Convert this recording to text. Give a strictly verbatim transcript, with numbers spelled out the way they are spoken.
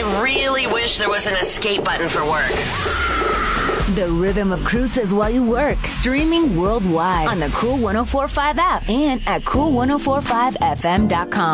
I really wish there was an escape button for work. The rhythm of cruises while you work. Streaming worldwide on the Cool one oh four point five app and at cool ten forty-five f m dot com.